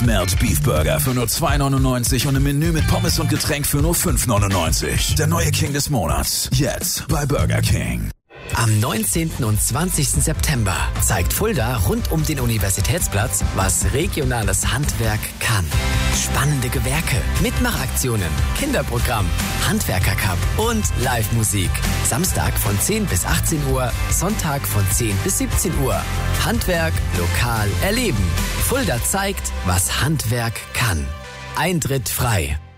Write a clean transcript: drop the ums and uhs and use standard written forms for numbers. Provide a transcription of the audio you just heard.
Smelt Beef Burger für nur $2,99 und ein Menü mit Pommes und Getränk für nur $5,99. Der neue King des Monats. Jetzt bei Burger King. Am 19. und 20. September zeigt Fulda rund um den Universitätsplatz, was regionales Handwerk kann. Spannende Gewerke, Mitmachaktionen, Kinderprogramm, Handwerkercup und Live-Musik. Samstag von 10 bis 18 Uhr, Sonntag von 10 bis 17 Uhr. Handwerk lokal erleben. Fulda zeigt, was Handwerk kann. Eintritt frei.